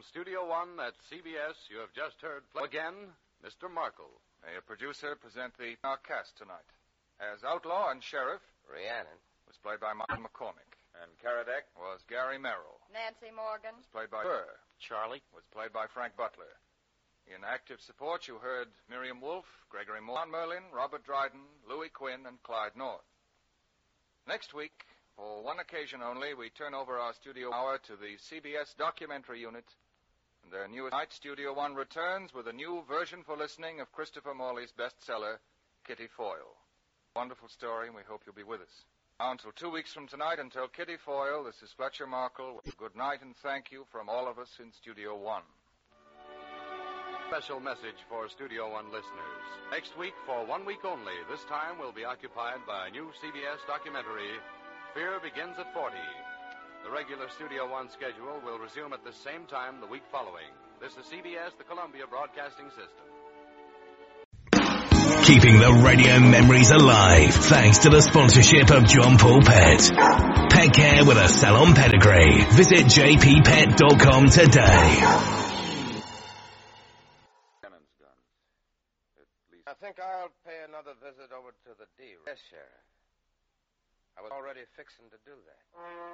From Studio One at CBS, you have just heard again, Mr. Markle. May a producer present our cast tonight. As Outlaw and Sheriff, Rhiannon was played by Martin McCormick. and Karadec Was Gary Merrill. Nancy Morgan. Was played by Burr. Charlie. Was played by Frank Butler. In active support, you heard Miriam Wolfe, Gregory Moore, John Merlin, Robert Dryden, Louis Quinn, and Clyde North. Next week, for one occasion only, we turn over our studio hour to the CBS documentary unit, and their newest night, Studio One returns with a new version for listening of Christopher Morley's bestseller, Kitty Foyle. Wonderful story, and we hope you'll be with us. Now, until 2 weeks from tonight, until Kitty Foyle, this is Fletcher Markle. Good night and thank you from all of us in Studio One. Special message for Studio One listeners. Next week, for 1 week only, this time we'll be occupied by a new CBS documentary, Fear Begins at 40. The regular Studio One schedule will resume at the same time the week following. This is CBS, the Columbia Broadcasting System. Keeping the radio memories alive thanks to the sponsorship of John Paul Pet. Pet care with a salon pedigree. Visit jppet.com today. I think I'll pay another visit over to the D. Yes, Sheriff. I was already fixing to do that.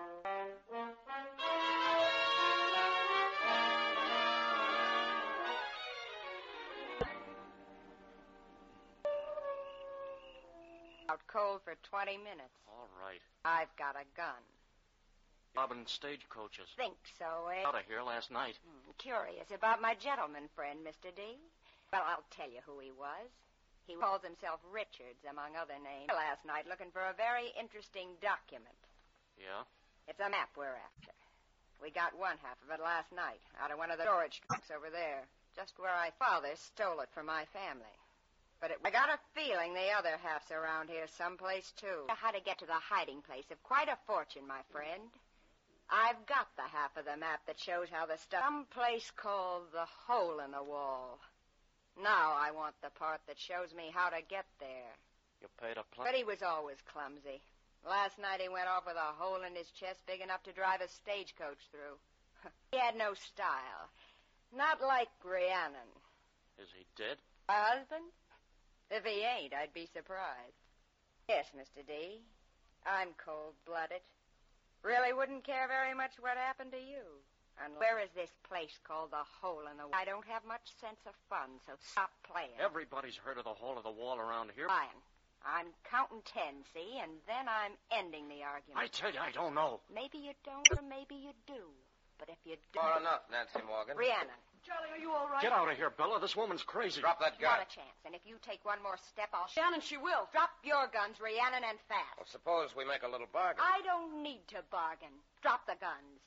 Out cold for 20 minutes. All right. I've got a gun. Robbing stagecoaches. Think so, eh? Out of here last night. Curious about my gentleman friend, Mr. D. Well, I'll tell you who he was. He calls himself Richards, among other names. Last night looking for a very interesting document. Yeah? It's a map we're after. We got one half of it last night, out of one of the storage trucks over there, just where my father stole it from my family. But I got a feeling the other half's around here someplace, too. How to get to the hiding place of quite a fortune, my friend. I've got the half of the map that shows how the stuff... Someplace called the Hole in the Wall. Now I want the part that shows me how to get there. You paid a But he was always clumsy. Last night he went off with a hole in his chest big enough to drive a stagecoach through. He had no style. Not like Rhiannon. Is he dead? My husband? If he ain't, I'd be surprised. Yes, Mr. D. I'm cold-blooded. Really wouldn't care very much what happened to you. And where is this place called the Hole in the Wall? I don't have much sense of fun, so stop playing. Everybody's heard of the Hole of the Wall around here. Fine. I'm counting 10, see, and then I'm ending the argument. I tell you, I don't know. Maybe you don't, or maybe you do. But if you do... Far enough, Nancy Morgan. Rhiannon. Charlie, are you all right? Get out of here, Bella. This woman's crazy. Drop that Not gun. a chance. And if you take one more step, I'll... Shannon, she will. Drop your guns, Rhiannon, and fast. Well, suppose we make a little bargain. I don't need to bargain. Drop the guns.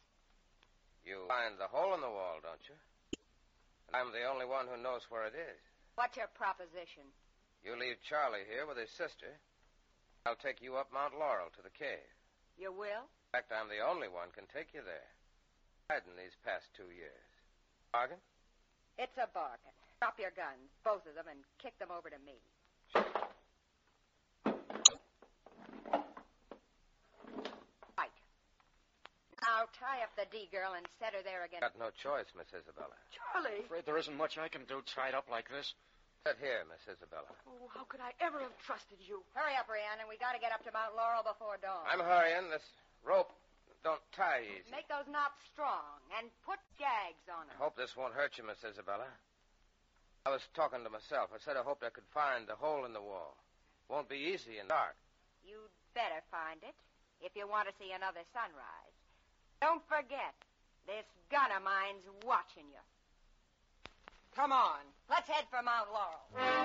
You find the hole in the wall, don't you? And I'm the only one who knows where it is. What's your proposition? You leave Charlie here with his sister. I'll take you up Mount Laurel to the cave. You will? In fact, I'm the only one can take you there. Hiding these past 2 years. Bargain? It's a bargain. Drop your guns, both of them, and kick them over to me. Right. Now tie up the D girl and set her there again. Got no choice, Miss Isabella. Charlie. Afraid there isn't much I can do tied up like this. Sit here, Miss Isabella. Oh, how could I ever have trusted you? Hurry up, Rhiannon. We got to get up to Mount Laurel before dawn. I'm hurrying. This rope don't tie easy. Make those knots strong and put gags on I them. hope this won't hurt you, Miss Isabella. I was talking to myself. I said I hoped I could find the hole in the wall. Won't be easy in the dark. You'd better find it if you want to see another sunrise. Don't forget, this gun of mine's watching you. Come on. Let's head for Mount Laurel.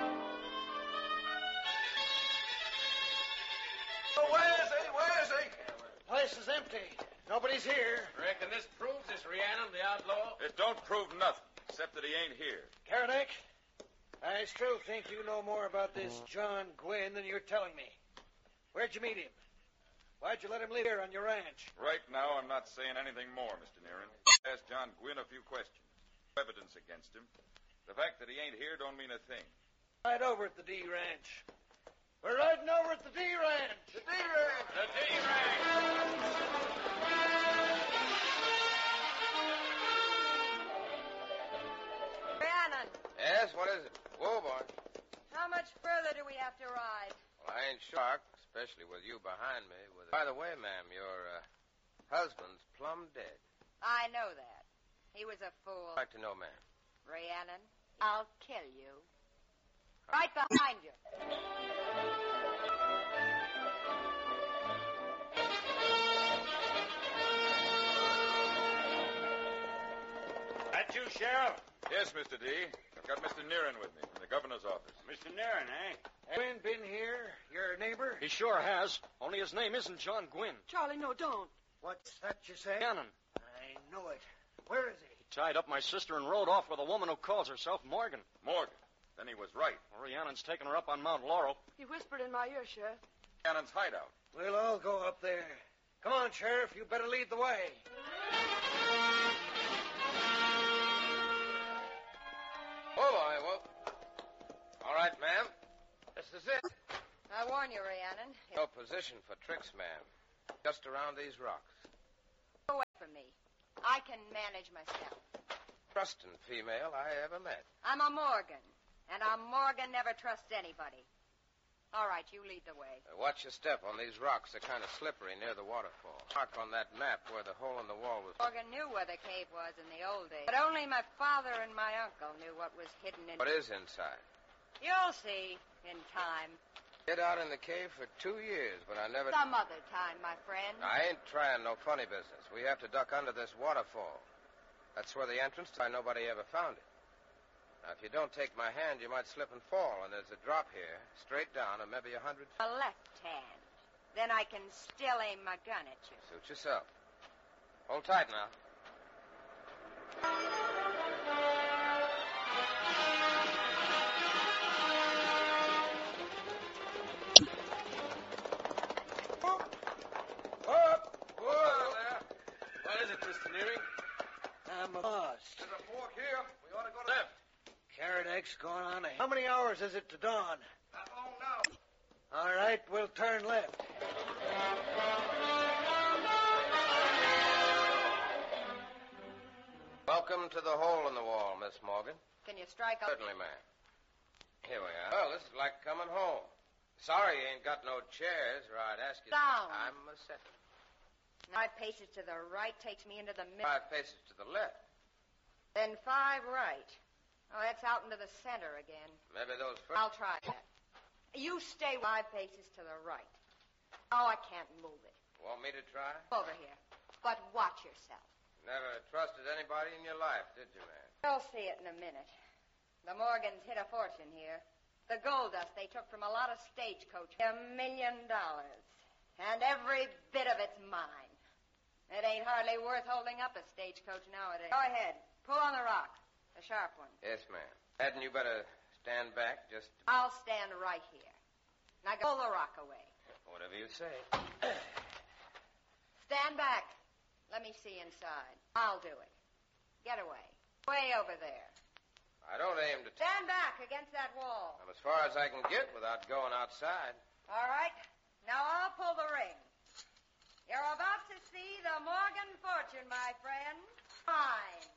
Oh, where is he? Where is he? Place is empty. Nobody's here. Reckon this proves this Rhiannon, the outlaw? It don't prove nothing, except that he ain't here. Karadec, I still think you know more about this John Gwynn than you're telling me. Where'd you meet him? Why'd you let him live here on your ranch? Right now, I'm not saying anything more, Mr. Nearin. Ask John Gwynn a few questions. Evidence against him. The fact that he ain't here don't mean a thing. Right over at the D Ranch. We're riding over at the D Ranch. The D-Ranch! The D-Ranch! Yes, what is it? Whoa, boy. How much further do we have to ride? Well, I ain't sure, especially with you behind me. By the way, ma'am, your husband's plumb dead. I know that. He was a fool. I'd like to know, ma'am. Rhiannon, I'll kill you. Right behind you. That you, Sheriff? Yes, Mr. D. I've got Mr. Nearin with me from the governor's office. Mr. Nerin, eh? Gwynn been here? Your neighbor? He sure has. Only his name isn't John Gwynn. Charlie, no, don't. What's that you say? Rhiannon. I know it. Where is he? He tied up my sister and rode off with a woman who calls herself Morgan. Morgan. Then he was right. Well, Rhiannon's taken her up on Mount Laurel. He whispered in my ear, Sheriff. Cannon's hideout. We'll all go up there. Come on, Sheriff. You better lead the way. Whoa, boy, whoa. All right, ma'am. This is it. I warn you, Rhiannon. No position for tricks, ma'am. Just around these rocks. Go away from me. I can manage myself. Trusting female I ever met. I'm a Morgan, and a Morgan never trusts anybody. All right, you lead the way. Watch your step on these rocks. They're kind of slippery near the waterfall. Mark on that map where the hole in the wall was. Morgan knew where the cave was in the old days, but only my father and my uncle knew what was hidden in. What is inside? You'll see in time. Hid out in the cave for 2 years, but I never... Some other time, my friend. I ain't trying no funny business. We have to duck under this waterfall. That's where the entrance to... Nobody ever found it. Now, if you don't take my hand, you might slip and fall, and there's a drop here, straight down, and maybe 100 feet. A left hand. Then I can still aim my gun at you. Suit yourself. Hold tight now. What is it, Mr. Nearing? I'm lost. There's a fork here. We ought to go left. Carrot X going on. How many hours is it to dawn? Not long now. All right, we'll turn left. Welcome to the hole in the wall, Miss Morgan. Can you strike up? Certainly, ma'am. Here we are. Well, this is like coming home. Sorry you ain't got no chairs, or I'd ask you... Down. I'm a second. 5 paces to the right takes me into the middle. 5 paces to the left. Then 5 right. Oh, that's out into the center again. Maybe those first... I'll try that. You stay 5 paces to the right. Oh, I can't move it. Want me to try? Over here. But watch yourself. Never trusted anybody in your life, did you, man? You'll see it in a minute. The Morgans hid a fortune here. The gold dust they took from a lot of stagecoach. $1 million. And every bit of it's mine. It ain't hardly worth holding up a stagecoach nowadays. Go ahead. Pull on the rock. The sharp one. Yes, ma'am. Hadn't you better stand back just... I'll stand right here. Now pull the rock away. Whatever you say. Stand back. Let me see inside. I'll do it. Get away. Way over there. I don't aim to... Stand back against that wall. I'm as far as I can get without going outside. All right. Now I'll pull the ring. You're about to see the Morgan fortune, my friend. Mine.